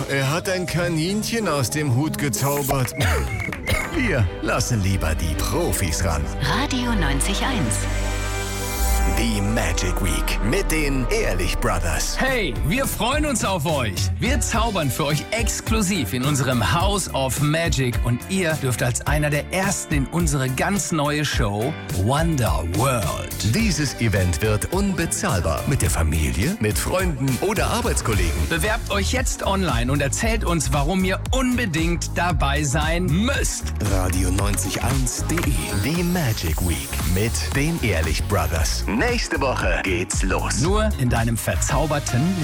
er hat ein Kaninchen aus dem Hut gezaubert. Wir lassen lieber die Profis ran. Radio 90.1. Die Magic Week mit den Ehrlich Brothers. Hey, wir freuen uns auf euch. Wir zaubern für euch exklusiv in unserem House of Magic und ihr dürft als einer der Ersten in unsere ganz neue Show Wonder World. Dieses Event wird unbezahlbar. Mit der Familie, mit Freunden oder Arbeitskollegen. Bewerbt euch jetzt online und erzählt uns, warum ihr unbedingt dabei sein müsst. Radio901.de. Die Magic Week mit den Ehrlich Brothers. Nächste Woche geht's los. Nur in deinem verzauberten